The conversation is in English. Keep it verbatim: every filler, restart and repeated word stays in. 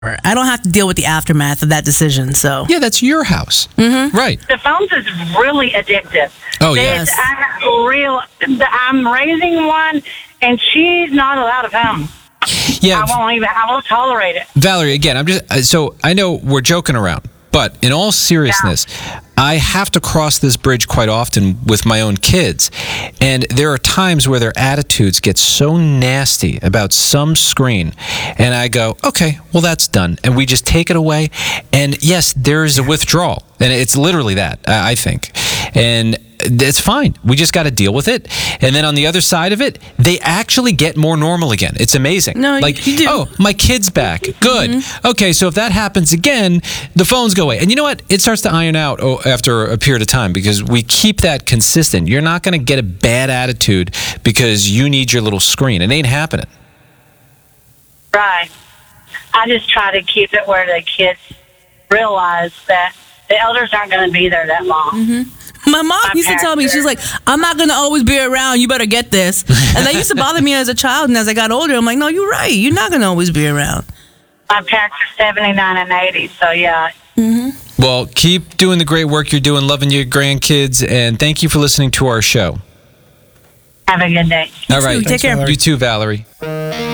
I don't have to deal with the aftermath of that decision. So Yeah, that's your house. Mm-hmm. Right. The phones is really addictive. Oh, It's, yes. I, real, I'm raising one, and she's not allowed a phone. Yeah, I won't even. I won't tolerate it. Valerie, again, I'm just uh, so I know we're joking around, but in all seriousness, I have to cross this bridge quite often with my own kids, and there are times where their attitudes get so nasty about some screen, and I go, okay, well, that's done, and we just take it away, and yes, there is a withdrawal, and it's literally that, I I think, and it's fine. We just got to deal with it. And then on the other side of it, they actually get more normal again. It's amazing. No, like, you do. oh, my kid's back. Good. Mm-hmm. Okay, so if that happens again, the phones go away. And you know what? It starts to iron out oh, after a period of time because we keep that consistent. You're not going to get a bad attitude because you need your little screen. It ain't happening. Right. I just try to keep it where the kids realize that the elders aren't going to be there that long. Mm-hmm. My mom My used to tell me, pastor. she's like, I'm not going to always be around. You better get this. And that used to bother me as a child. And as I got older, I'm like, no, you're right. You're not going to always be around. My parents are seventy-nine and eighty, so yeah. Mm-hmm. Well, keep doing the great work you're doing, loving your grandkids, and thank you for listening to our show. Have a good day. All right. Take care. You too, Valerie.